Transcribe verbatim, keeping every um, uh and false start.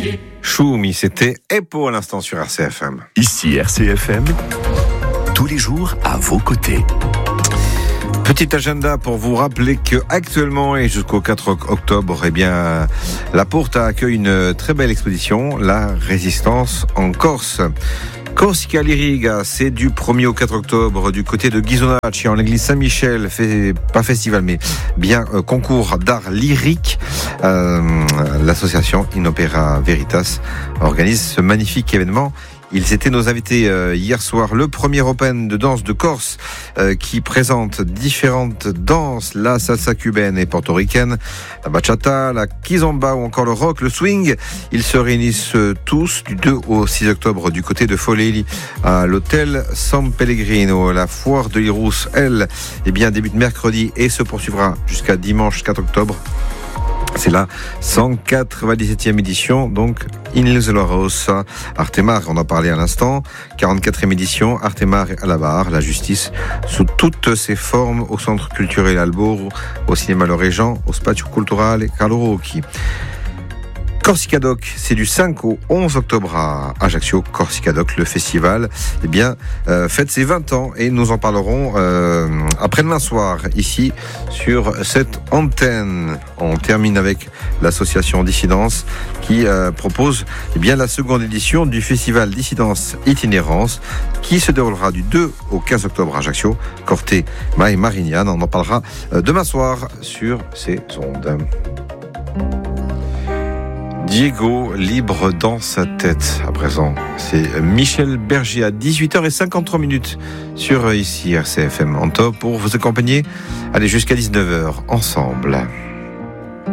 Choumi, c'était Epo à l'instant sur R C F M. Ici R C F M, tous les jours à vos côtés. Petit agenda pour vous rappeler que actuellement et jusqu'au quatre octobre, eh bien, la Porta accueille une très belle exposition, la Résistance en Corse. Corsica Liriga, c'est du premier au quatre octobre du côté de Ghisonacci, en l'église Saint-Michel, fait, pas festival mais bien euh, concours d'art lyrique. Euh, l'association In Opera Veritas organise ce magnifique événement. Ils étaient nos invités euh, hier soir. Le premier Open de danse de Corse euh, qui présente différentes danses, la salsa cubaine et portoricaine, la bachata, la kizomba ou encore le rock, le swing. Ils se réunissent euh, tous du deux au six octobre du côté de Foleli à l'hôtel San Pellegrino. La foire de l'Irous, elle, eh bien, débute mercredi et se poursuivra jusqu'à dimanche quatre octobre. C'est la cent quatre-vingt-dix-septième édition, donc in l'Isola Rossa, Artemare, on en parlait à l'instant, quarante-quatrième édition, Artemare à la barre, la justice sous toutes ses formes, au centre culturel Alboro, au cinéma Le Régent, au Spazio Culturale Carlo Rocchi. Corsica Doc, c'est du cinq au onze octobre à Ajaccio. Corsica Doc, le festival, eh bien, euh, fête ses vingt ans et nous en parlerons euh, après-demain soir ici sur cette antenne. On termine avec l'association Dissidence qui euh, propose eh bien la seconde édition du festival Dissidence Itinérance qui se déroulera du deux au quinze octobre à Ajaccio. Corté, Maï Marignane, on en parlera euh, demain soir sur ces ondes. Diego, libre dans sa tête. À présent, c'est Michel Berger à dix-huit heures cinquante-trois minutes sur ici R C F M en top pour vous accompagner. Allez, jusqu'à dix-neuf heures ensemble.